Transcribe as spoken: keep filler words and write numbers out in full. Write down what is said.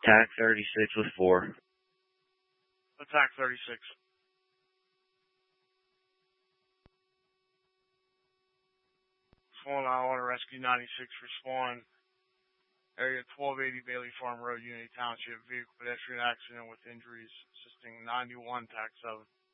Tac thirty-six with four. Attack thirty-six. Swan, I order rescue ninety-six for Swan. Area twelve eighty Bailey Farm Road, Unity Township. Vehicle pedestrian accident with injuries. Assisting ninety-one, Tac seven.